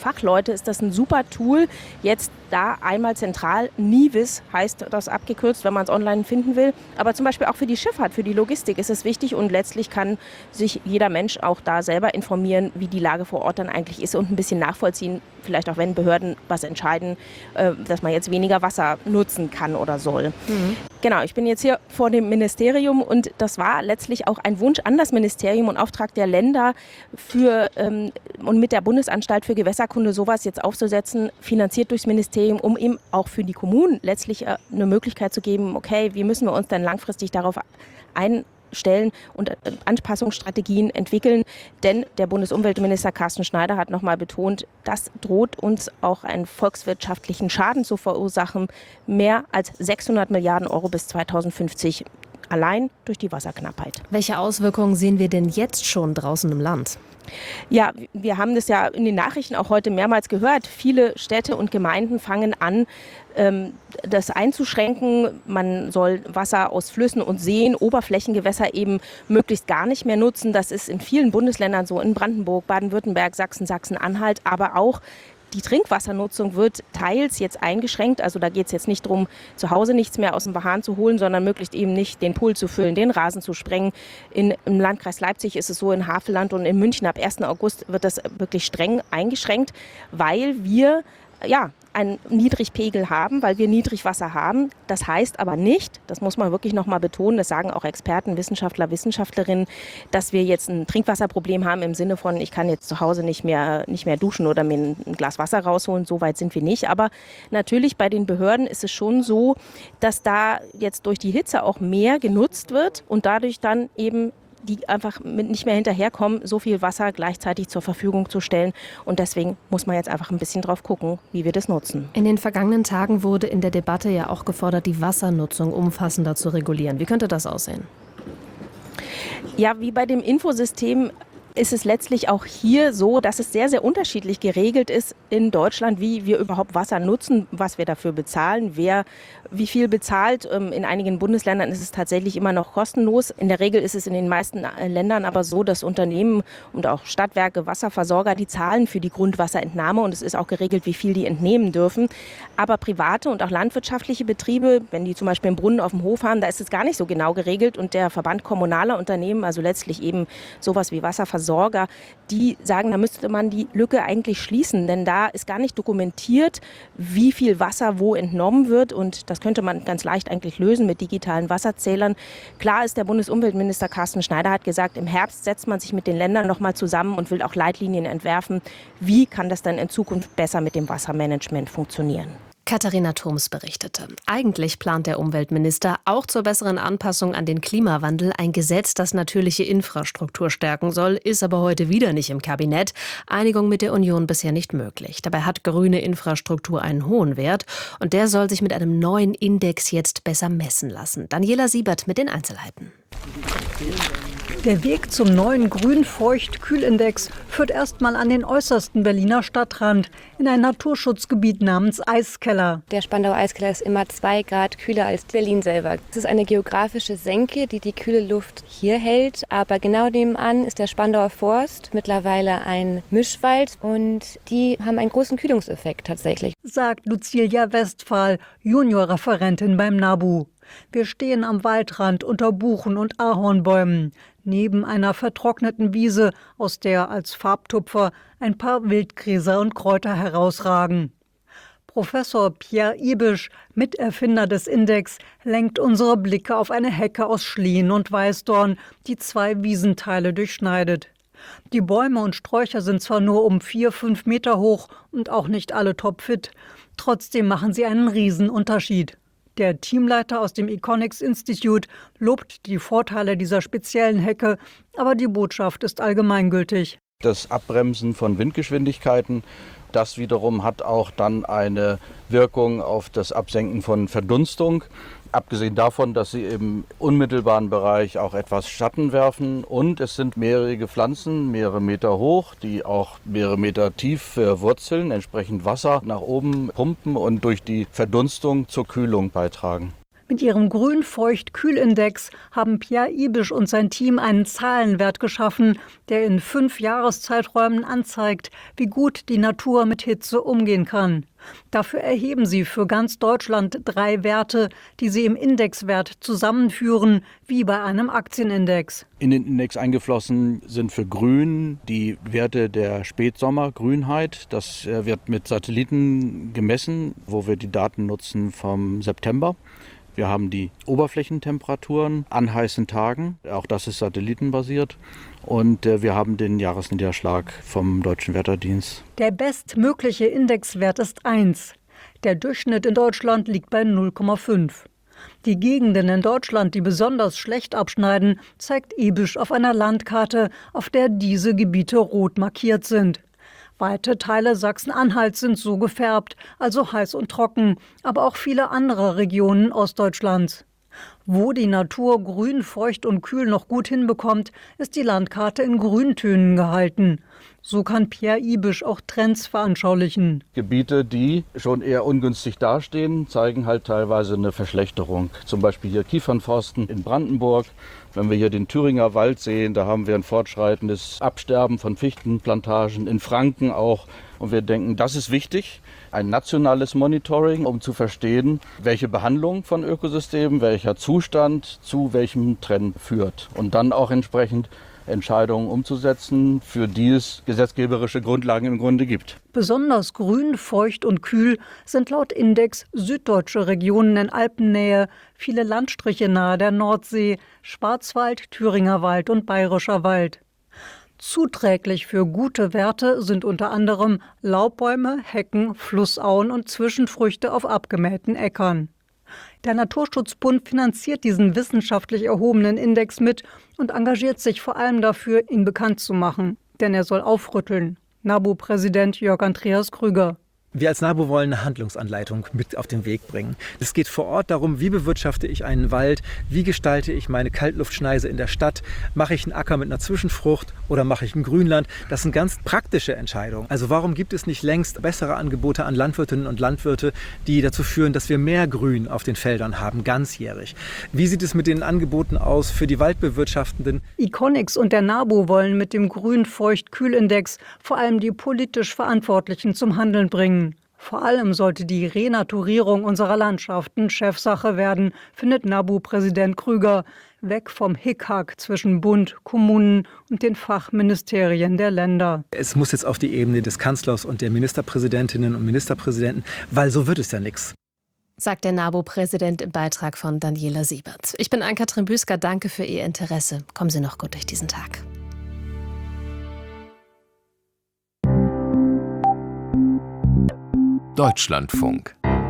Fachleute ist das ein super Tool. Jetzt da einmal zentral, NIWIS heißt das abgekürzt, wenn man es online finden will. Aber zum Beispiel auch für die Schifffahrt, für die Logistik ist es wichtig und letztlich kann sich jeder Mensch auch da selber informieren, wie die Lage vor Ort dann eigentlich ist und ein bisschen nachvollziehen, vielleicht auch wenn Behörden was entscheiden, dass man jetzt weniger Wasser nutzen kann oder soll. Genau, ich bin jetzt hier vor dem Ministerium und das war letztlich auch ein Wunsch an das Ministerium und Auftrag der Länder und mit der Bundesanstalt für Gewässerkunde sowas jetzt aufzusetzen, finanziert durchs Ministerium, um eben auch für die Kommunen letztlich eine Möglichkeit zu geben, okay, wie müssen wir uns dann langfristig darauf einstellen und Anpassungsstrategien entwickeln. Denn der Bundesumweltminister Carsten Schneider hat nochmal betont, das droht uns auch einen volkswirtschaftlichen Schaden zu verursachen. Mehr als 600 Milliarden Euro bis 2050 allein durch die Wasserknappheit. Welche Auswirkungen sehen wir denn jetzt schon draußen im Land? Ja, wir haben das ja in den Nachrichten auch heute mehrmals gehört. Viele Städte und Gemeinden fangen an, das einzuschränken. Man soll Wasser aus Flüssen und Seen, Oberflächengewässer eben möglichst gar nicht mehr nutzen. Das ist in vielen Bundesländern so, in Brandenburg, Baden-Württemberg, Sachsen, Sachsen-Anhalt, aber auch die Trinkwassernutzung wird teils jetzt eingeschränkt. Also da geht es jetzt nicht darum, zu Hause nichts mehr aus dem Hahn zu holen, sondern möglichst eben nicht den Pool zu füllen, den Rasen zu sprengen. Im Landkreis Leipzig ist es so, in Havelland und in München ab 1. August wird das wirklich streng eingeschränkt, weil wir einen Niedrigpegel haben, weil wir Niedrigwasser haben. Das heißt aber nicht, das muss man wirklich noch mal betonen, das sagen auch Experten, Wissenschaftler, Wissenschaftlerinnen, dass wir jetzt ein Trinkwasserproblem haben im Sinne von, ich kann jetzt zu Hause nicht mehr duschen oder mir ein Glas Wasser rausholen. So weit sind wir nicht. Aber natürlich bei den Behörden ist es schon so, dass da jetzt durch die Hitze auch mehr genutzt wird und dadurch dann eben die einfach nicht mehr hinterherkommen, so viel Wasser gleichzeitig zur Verfügung zu stellen. Und deswegen muss man jetzt einfach ein bisschen drauf gucken, wie wir das nutzen. In den vergangenen Tagen wurde in der Debatte ja auch gefordert, die Wassernutzung umfassender zu regulieren. Wie könnte das aussehen? Ja, wie bei dem Infosystem ist es letztlich auch hier so, dass es sehr, sehr unterschiedlich geregelt ist in Deutschland, wie wir überhaupt Wasser nutzen, was wir dafür bezahlen, wer wie viel bezahlt. In einigen Bundesländern ist es tatsächlich immer noch kostenlos. In der Regel ist es in den meisten Ländern aber so, dass Unternehmen und auch Stadtwerke, Wasserversorger, die zahlen für die Grundwasserentnahme und es ist auch geregelt, wie viel die entnehmen dürfen. Aber private und auch landwirtschaftliche Betriebe, wenn die zum Beispiel einen Brunnen auf dem Hof haben, da ist es gar nicht so genau geregelt und der Verband kommunaler Unternehmen, also letztlich eben sowas wie Wasserversorger, die sagen, da müsste man die Lücke eigentlich schließen, denn da ist gar nicht dokumentiert, wie viel Wasser wo entnommen wird und das könnte man ganz leicht eigentlich lösen mit digitalen Wasserzählern. Klar ist, der Bundesumweltminister Carsten Schneider hat gesagt, im Herbst setzt man sich mit den Ländern noch mal zusammen und will auch Leitlinien entwerfen. Wie kann das dann in Zukunft besser mit dem Wassermanagement funktionieren? Katharina Thoms berichtete. Eigentlich plant der Umweltminister auch zur besseren Anpassung an den Klimawandel ein Gesetz, das natürliche Infrastruktur stärken soll, ist aber heute wieder nicht im Kabinett. Einigung mit der Union bisher nicht möglich. Dabei hat grüne Infrastruktur einen hohen Wert und der soll sich mit einem neuen Index jetzt besser messen lassen. Daniela Siebert mit den Einzelheiten. Der Weg zum neuen Grün-Feucht-Kühlindex führt erstmal an den äußersten Berliner Stadtrand, in ein Naturschutzgebiet namens Eiskeller. Der Spandauer Eiskeller ist immer 2 Grad kühler als Berlin selber. Es ist eine geografische Senke, die die kühle Luft hier hält. Aber genau nebenan ist der Spandauer Forst, mittlerweile ein Mischwald. Und die haben einen großen Kühlungseffekt tatsächlich. Sagt Lucilia Westphal, Juniorreferentin beim NABU. Wir stehen am Waldrand unter Buchen und Ahornbäumen, neben einer vertrockneten Wiese, aus der als Farbtupfer ein paar Wildgräser und Kräuter herausragen. Professor Pierre Ibisch, Miterfinder des Index, lenkt unsere Blicke auf eine Hecke aus Schlehen und Weißdorn, die 2 Wiesenteile durchschneidet. Die Bäume und Sträucher sind zwar nur um 4-5 Meter hoch und auch nicht alle topfit, trotzdem machen sie einen Riesenunterschied. Der Teamleiter aus dem Econics Institute lobt die Vorteile dieser speziellen Hecke, aber die Botschaft ist allgemeingültig. Das Abbremsen von Windgeschwindigkeiten, das wiederum hat auch dann eine Wirkung auf das Absenken von Verdunstung. Abgesehen davon, dass sie im unmittelbaren Bereich auch etwas Schatten werfen und es sind mehrere Pflanzen, mehrere Meter hoch, die auch mehrere Meter tief verwurzeln, entsprechend Wasser nach oben pumpen und durch die Verdunstung zur Kühlung beitragen. Mit ihrem Grün-Feucht-Kühl-Index haben Pierre Ibisch und sein Team einen Zahlenwert geschaffen, der in 5 Jahreszeiträumen anzeigt, wie gut die Natur mit Hitze umgehen kann. Dafür erheben sie für ganz Deutschland 3 Werte, die sie im Indexwert zusammenführen, wie bei einem Aktienindex. In den Index eingeflossen sind für Grün die Werte der Spätsommergrünheit. Das wird mit Satelliten gemessen, wo wir die Daten nutzen vom September. Wir haben die Oberflächentemperaturen an heißen Tagen, auch das ist satellitenbasiert. Und wir haben den Jahresniederschlag vom Deutschen Wetterdienst. Der bestmögliche Indexwert ist 1. Der Durchschnitt in Deutschland liegt bei 0,5. Die Gegenden in Deutschland, die besonders schlecht abschneiden, zeigt Ibisch auf einer Landkarte, auf der diese Gebiete rot markiert sind. Weite Teile Sachsen-Anhalts sind so gefärbt, also heiß und trocken, aber auch viele andere Regionen Ostdeutschlands. Wo die Natur grün, feucht und kühl noch gut hinbekommt, ist die Landkarte in Grüntönen gehalten. So kann Pierre Ibisch auch Trends veranschaulichen. Gebiete, die schon eher ungünstig dastehen, zeigen halt teilweise eine Verschlechterung. Zum Beispiel hier Kiefernforsten in Brandenburg. Wenn wir hier den Thüringer Wald sehen, da haben wir ein fortschreitendes Absterben von Fichtenplantagen, in Franken auch. Und wir denken, das ist wichtig, ein nationales Monitoring, um zu verstehen, welche Behandlung von Ökosystemen, welcher Zustand zu welchem Trend führt. Und dann auch entsprechend Entscheidungen umzusetzen, für die es gesetzgeberische Grundlagen im Grunde gibt. Besonders grün, feucht und kühl sind laut Index süddeutsche Regionen in Alpennähe, viele Landstriche nahe der Nordsee, Schwarzwald, Thüringer Wald und Bayerischer Wald. Zuträglich für gute Werte sind unter anderem Laubbäume, Hecken, Flussauen und Zwischenfrüchte auf abgemähten Äckern. Der Naturschutzbund finanziert diesen wissenschaftlich erhobenen Index mit und engagiert sich vor allem dafür, ihn bekannt zu machen. Denn er soll aufrütteln. NABU-Präsident Jörg Andreas Krüger. Wir als NABU wollen eine Handlungsanleitung mit auf den Weg bringen. Es geht vor Ort darum, wie bewirtschafte ich einen Wald, wie gestalte ich meine Kaltluftschneise in der Stadt, mache ich einen Acker mit einer Zwischenfrucht oder mache ich ein Grünland. Das sind ganz praktische Entscheidungen. Also warum gibt es nicht längst bessere Angebote an Landwirtinnen und Landwirte, die dazu führen, dass wir mehr Grün auf den Feldern haben, ganzjährig? Wie sieht es mit den Angeboten aus für die Waldbewirtschaftenden? Iconix und der NABU wollen mit dem Grün-Feucht-Kühl-Index vor allem die politisch Verantwortlichen zum Handeln bringen. Vor allem sollte die Renaturierung unserer Landschaften Chefsache werden, findet NABU-Präsident Krüger. Weg vom Hickhack zwischen Bund, Kommunen und den Fachministerien der Länder. Es muss jetzt auf die Ebene des Kanzlers und der Ministerpräsidentinnen und Ministerpräsidenten, weil so wird es ja nichts. Sagt der NABU-Präsident im Beitrag von Daniela Siebert. Ich bin Ann-Kathrin Büsker, danke für Ihr Interesse. Kommen Sie noch gut durch diesen Tag. Deutschlandfunk.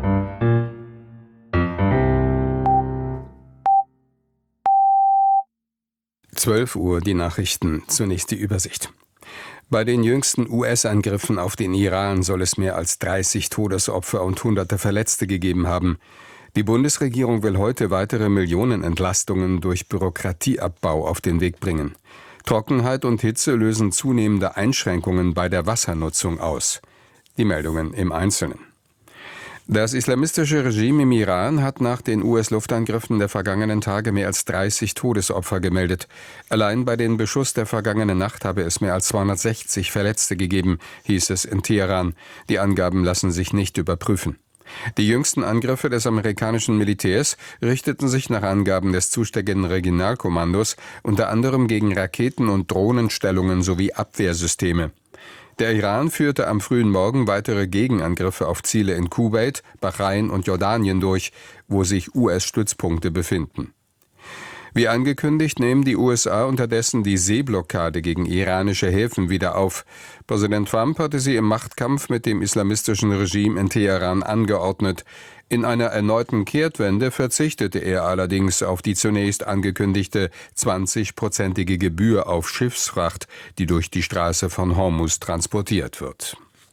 Uhr die Nachrichten, zunächst die Übersicht. Bei den jüngsten US-Angriffen auf den Iran soll es mehr als 30 Todesopfer und Hunderte Verletzte gegeben haben. Die Bundesregierung will heute weitere Millionenentlastungen durch Bürokratieabbau auf den Weg bringen. Trockenheit und Hitze lösen zunehmende Einschränkungen bei der Wassernutzung aus. Die Meldungen im Einzelnen. Das islamistische Regime im Iran hat nach den US-Luftangriffen der vergangenen Tage mehr als 30 Todesopfer gemeldet. Allein bei den Beschuss der vergangenen Nacht habe es mehr als 260 Verletzte gegeben, hieß es in Teheran. Die Angaben lassen sich nicht überprüfen. Die jüngsten Angriffe des amerikanischen Militärs richteten sich nach Angaben des zuständigen Regionalkommandos unter anderem gegen Raketen- und Drohnenstellungen sowie Abwehrsysteme. Der Iran führte am frühen Morgen weitere Gegenangriffe auf Ziele in Kuwait, Bahrain und Jordanien durch, wo sich US-Stützpunkte befinden. Wie angekündigt, nehmen die USA unterdessen die Seeblockade gegen iranische Häfen wieder auf. Präsident Trump hatte sie im Machtkampf mit dem islamistischen Regime in Teheran angeordnet. In einer erneuten Kehrtwende verzichtete er allerdings auf die zunächst angekündigte 20-prozentige Gebühr auf Schiffsfracht, die durch die Straße von Hormuz transportiert wird.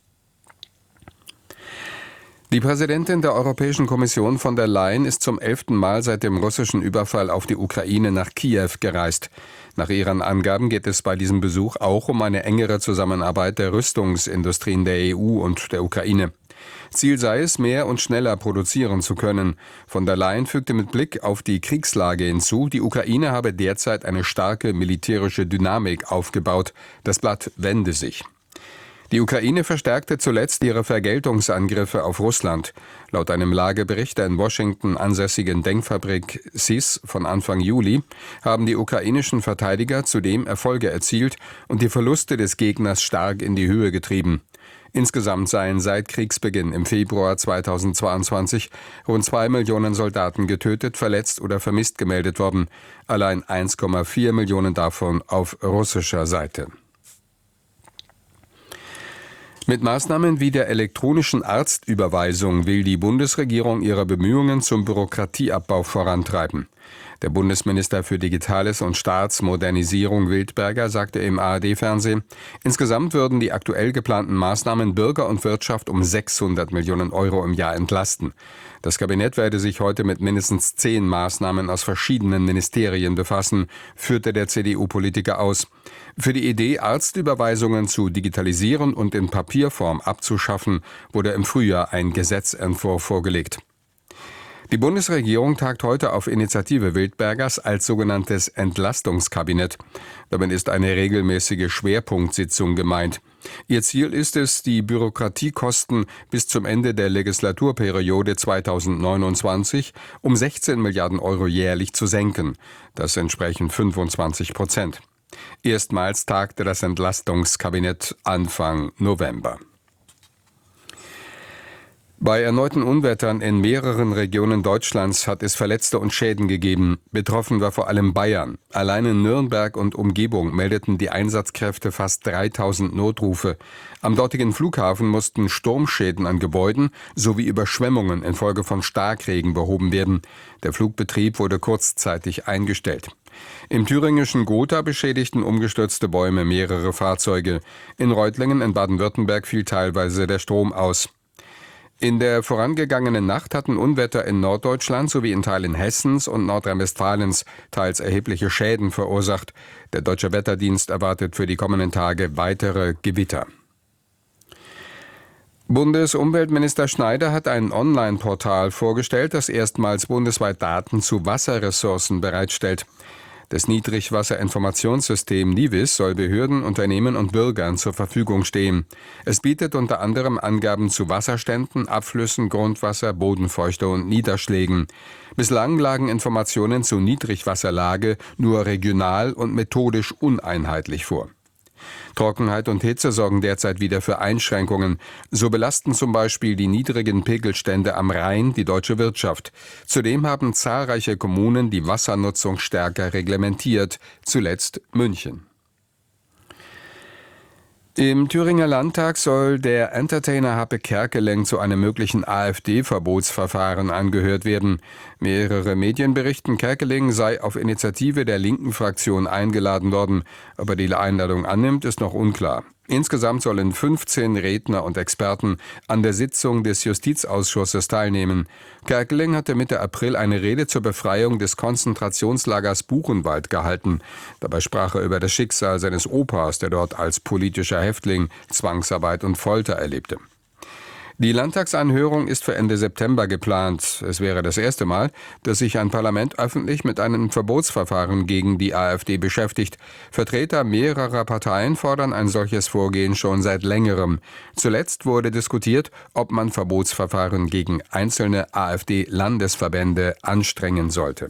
Die Präsidentin der Europäischen Kommission von der Leyen ist zum 11. Mal seit dem russischen Überfall auf die Ukraine nach Kiew gereist. Nach ihren Angaben geht es bei diesem Besuch auch um eine engere Zusammenarbeit der Rüstungsindustrien der EU und der Ukraine. Ziel sei es, mehr und schneller produzieren zu können. Von der Leyen fügte mit Blick auf die Kriegslage hinzu, die Ukraine habe derzeit eine starke militärische Dynamik aufgebaut. Das Blatt wende sich. Die Ukraine verstärkte zuletzt ihre Vergeltungsangriffe auf Russland. Laut einem Lagebericht der in Washington ansässigen Denkfabrik SIS von Anfang Juli haben die ukrainischen Verteidiger zudem Erfolge erzielt und die Verluste des Gegners stark in die Höhe getrieben. Insgesamt seien seit Kriegsbeginn im Februar 2022 rund 2 Millionen Soldaten getötet, verletzt oder vermisst gemeldet worden. Allein 1,4 Millionen davon auf russischer Seite. Mit Maßnahmen wie der elektronischen Arztüberweisung will die Bundesregierung ihre Bemühungen zum Bürokratieabbau vorantreiben. Der Bundesminister für Digitales und Staatsmodernisierung Wildberger sagte im ARD-Fernsehen, insgesamt würden die aktuell geplanten Maßnahmen Bürger und Wirtschaft um 600 Millionen Euro im Jahr entlasten. Das Kabinett werde sich heute mit mindestens 10 Maßnahmen aus verschiedenen Ministerien befassen, führte der CDU-Politiker aus. Für die Idee, Arztüberweisungen zu digitalisieren und in Papierform abzuschaffen, wurde im Frühjahr ein Gesetzentwurf vorgelegt. Die Bundesregierung tagt heute auf Initiative Wildbergers als sogenanntes Entlastungskabinett. Damit ist eine regelmäßige Schwerpunktsitzung gemeint. Ihr Ziel ist es, die Bürokratiekosten bis zum Ende der Legislaturperiode 2029 um 16 Milliarden Euro jährlich zu senken. Das entsprechen 25%. Erstmals tagte das Entlastungskabinett Anfang November. Bei erneuten Unwettern in mehreren Regionen Deutschlands hat es Verletzte und Schäden gegeben. Betroffen war vor allem Bayern. Allein in Nürnberg und Umgebung meldeten die Einsatzkräfte fast 3000 Notrufe. Am dortigen Flughafen mussten Sturmschäden an Gebäuden sowie Überschwemmungen infolge von Starkregen behoben werden. Der Flugbetrieb wurde kurzzeitig eingestellt. Im thüringischen Gotha beschädigten umgestürzte Bäume mehrere Fahrzeuge. In Reutlingen in Baden-Württemberg fiel teilweise der Strom aus. In der vorangegangenen Nacht hatten Unwetter in Norddeutschland sowie in Teilen Hessens und Nordrhein-Westfalens teils erhebliche Schäden verursacht. Der Deutsche Wetterdienst erwartet für die kommenden Tage weitere Gewitter. Bundesumweltminister Schneider hat ein Online-Portal vorgestellt, das erstmals bundesweit Daten zu Wasserressourcen bereitstellt. Das Niedrigwasserinformationssystem NIWIS soll Behörden, Unternehmen und Bürgern zur Verfügung stehen. Es bietet unter anderem Angaben zu Wasserständen, Abflüssen, Grundwasser, Bodenfeuchte und Niederschlägen. Bislang lagen Informationen zu Niedrigwasserlage nur regional und methodisch uneinheitlich vor. Trockenheit und Hitze sorgen derzeit wieder für Einschränkungen. So belasten zum Beispiel die niedrigen Pegelstände am Rhein die deutsche Wirtschaft. Zudem haben zahlreiche Kommunen die Wassernutzung stärker reglementiert, zuletzt München. Im Thüringer Landtag soll der Entertainer Happe Kerkeling zu einem möglichen AfD-Verbotsverfahren angehört werden. Mehrere Medien berichten, Kerkeling sei auf Initiative der linken Fraktion eingeladen worden. Ob er die Einladung annimmt, ist noch unklar. Insgesamt sollen 15 Redner und Experten an der Sitzung des Justizausschusses teilnehmen. Kerkeling hatte Mitte April eine Rede zur Befreiung des Konzentrationslagers Buchenwald gehalten. Dabei sprach er über das Schicksal seines Opas, der dort als politischer Häftling Zwangsarbeit und Folter erlebte. Die Landtagsanhörung ist für Ende September geplant. Es wäre das erste Mal, dass sich ein Parlament öffentlich mit einem Verbotsverfahren gegen die AfD beschäftigt. Vertreter mehrerer Parteien fordern ein solches Vorgehen schon seit längerem. Zuletzt wurde diskutiert, ob man Verbotsverfahren gegen einzelne AfD-Landesverbände anstrengen sollte.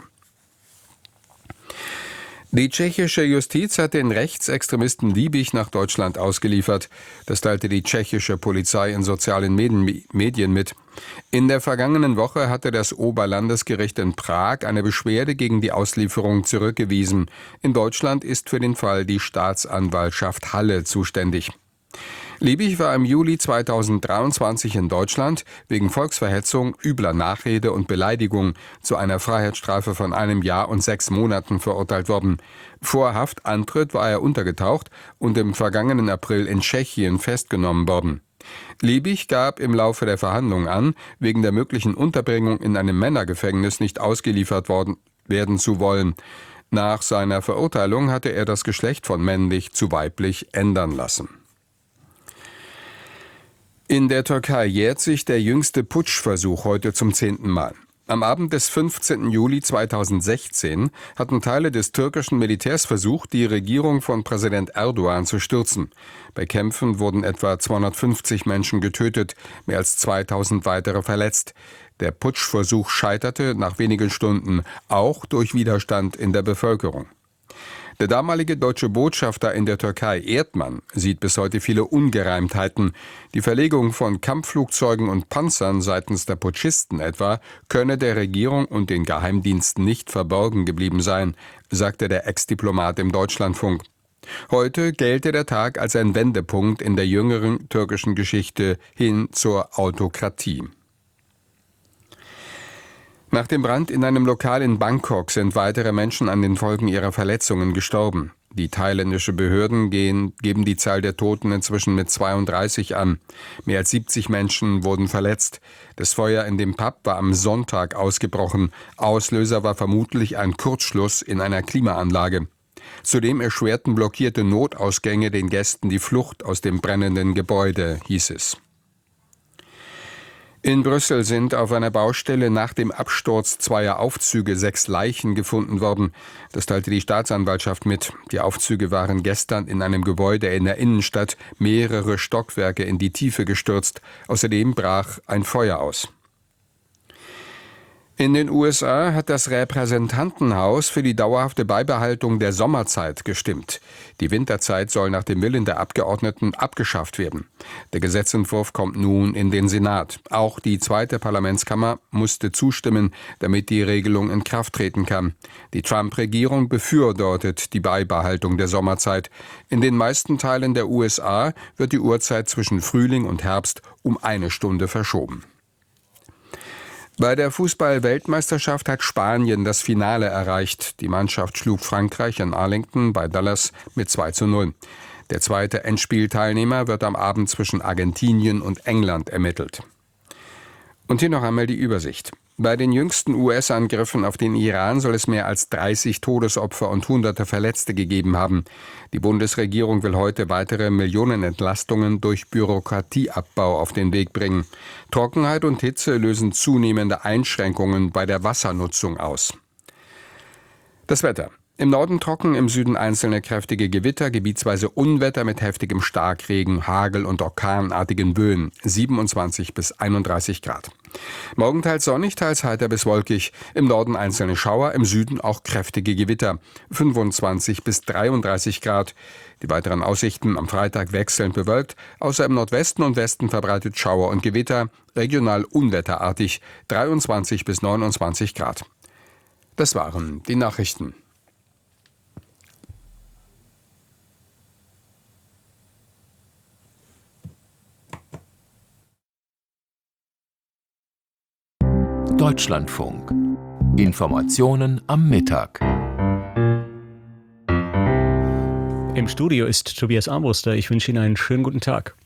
Die tschechische Justiz hat den Rechtsextremisten Liebig nach Deutschland ausgeliefert. Das teilte die tschechische Polizei in sozialen Medien mit. In der vergangenen Woche hatte das Oberlandesgericht in Prag eine Beschwerde gegen die Auslieferung zurückgewiesen. In Deutschland ist für den Fall die Staatsanwaltschaft Halle zuständig. Liebig war im Juli 2023 in Deutschland wegen Volksverhetzung, übler Nachrede und Beleidigung zu einer Freiheitsstrafe von 1 Jahr und 6 Monaten verurteilt worden. Vor Haftantritt war er untergetaucht und im vergangenen April in Tschechien festgenommen worden. Liebig gab im Laufe der Verhandlungen an, wegen der möglichen Unterbringung in einem Männergefängnis nicht ausgeliefert werden zu wollen. Nach seiner Verurteilung hatte er das Geschlecht von männlich zu weiblich ändern lassen. In der Türkei jährt sich der jüngste Putschversuch heute zum 10. Mal. Am Abend des 15. Juli 2016 hatten Teile des türkischen Militärs versucht, die Regierung von Präsident Erdogan zu stürzen. Bei Kämpfen wurden etwa 250 Menschen getötet, mehr als 2000 weitere verletzt. Der Putschversuch scheiterte nach wenigen Stunden, auch durch Widerstand in der Bevölkerung. Der damalige deutsche Botschafter in der Türkei, Erdmann, sieht bis heute viele Ungereimtheiten. Die Verlegung von Kampfflugzeugen und Panzern seitens der Putschisten etwa könne der Regierung und den Geheimdiensten nicht verborgen geblieben sein, sagte der Ex-Diplomat im Deutschlandfunk. Heute gelte der Tag als ein Wendepunkt in der jüngeren türkischen Geschichte hin zur Autokratie. Nach dem Brand in einem Lokal in Bangkok sind weitere Menschen an den Folgen ihrer Verletzungen gestorben. Die thailändische Behörden geben die Zahl der Toten inzwischen mit 32 an. Mehr als 70 Menschen wurden verletzt. Das Feuer in dem Pub war am Sonntag ausgebrochen. Auslöser war vermutlich ein Kurzschluss in einer Klimaanlage. Zudem erschwerten blockierte Notausgänge den Gästen die Flucht aus dem brennenden Gebäude, hieß es. In Brüssel sind auf einer Baustelle nach dem Absturz zweier Aufzüge 6 Leichen gefunden worden. Das teilte die Staatsanwaltschaft mit. Die Aufzüge waren gestern in einem Gebäude in der Innenstadt mehrere Stockwerke in die Tiefe gestürzt. Außerdem brach ein Feuer aus. In den USA hat das Repräsentantenhaus für die dauerhafte Beibehaltung der Sommerzeit gestimmt. Die Winterzeit soll nach dem Willen der Abgeordneten abgeschafft werden. Der Gesetzentwurf kommt nun in den Senat. Auch die zweite Parlamentskammer musste zustimmen, damit die Regelung in Kraft treten kann. Die Trump-Regierung befürwortet die Beibehaltung der Sommerzeit. In den meisten Teilen der USA wird die Uhrzeit zwischen Frühling und Herbst um 1 Stunde verschoben. Bei der Fußball-Weltmeisterschaft hat Spanien das Finale erreicht. Die Mannschaft schlug Frankreich in Arlington bei Dallas mit 2:0. Der zweite Endspielteilnehmer wird am Abend zwischen Argentinien und England ermittelt. Und hier noch einmal die Übersicht. Bei den jüngsten US-Angriffen auf den Iran soll es mehr als 30 Todesopfer und Hunderte Verletzte gegeben haben. Die Bundesregierung will heute weitere Millionenentlastungen durch Bürokratieabbau auf den Weg bringen. Trockenheit und Hitze lösen zunehmende Einschränkungen bei der Wassernutzung aus. Das Wetter. Im Norden trocken, im Süden einzelne kräftige Gewitter, gebietsweise Unwetter mit heftigem Starkregen, Hagel und orkanartigen Böen, 27 bis 31 Grad. Morgen teils sonnig, teils heiter bis wolkig, im Norden einzelne Schauer, im Süden auch kräftige Gewitter, 25 bis 33 Grad. Die weiteren Aussichten am Freitag wechselnd bewölkt, außer im Nordwesten und Westen verbreitet Schauer und Gewitter, regional unwetterartig, 23 bis 29 Grad. Das waren die Nachrichten. Deutschlandfunk. Informationen am Mittag. Im Studio ist Tobias Armbruster. Ich wünsche Ihnen einen schönen guten Tag.